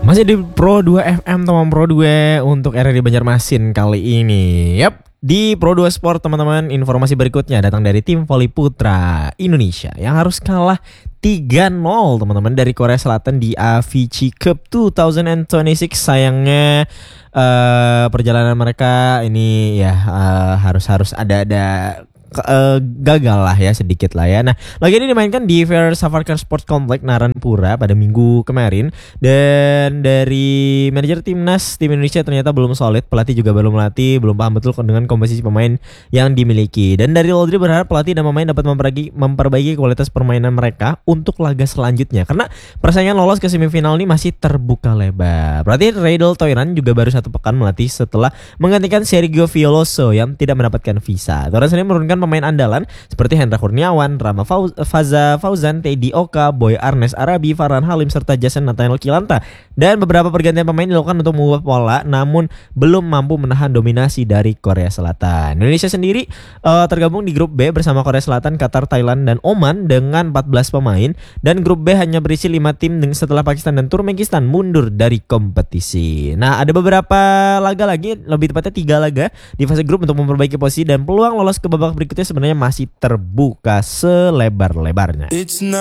Masih di Pro 2 FM teman Pro 2 untuk RRI Banjarmasin kali ini. Di Pro 2 Sport teman-teman, informasi berikutnya datang dari tim voli putra Indonesia yang harus kalah 3-0 teman-teman dari Korea Selatan di Avicii Cup 2026. Sayangnya perjalanan mereka ini ya harus ada gagal lah ya, sedikit lah ya. Nah, laga ini dimainkan di Fair Savarkar Sport Complex Naranpura pada minggu kemarin. Dan dari manajer timnas tim Indonesia ternyata belum solid, pelatih juga belum melatih, belum paham betul dengan komposisi pemain yang dimiliki. Dan dari Laudri berharap pelatih dan pemain dapat memperbaiki kualitas permainan mereka untuk laga selanjutnya, karena persaingan lolos ke semifinal ini masih terbuka lebar. Pelatih Reidel Toiran juga baru 1 pekan melatih setelah menggantikan Sergio Fioloso yang tidak mendapatkan visa. Toiran sendiri menurunkan pemain andalan seperti Hendra Kurniawan, Rama Fauzan, Teddy Oka, Boy Arnes Arabi, Farhan Halim, serta Jason Nathaniel Kilanta. Dan beberapa pergantian pemain dilakukan untuk mengubah pola, namun belum mampu menahan dominasi dari Korea Selatan. Indonesia sendiri tergabung di grup B bersama Korea Selatan, Qatar, Thailand, dan Oman dengan 14 pemain. Dan grup B hanya berisi 5 tim setelah Pakistan dan Turkmenistan mundur dari kompetisi. Nah, ada beberapa laga lagi, lebih tepatnya 3 laga di fase grup untuk memperbaiki posisi, dan peluang lolos ke babak berikutnya sebenarnya masih terbuka selebar-lebarnya.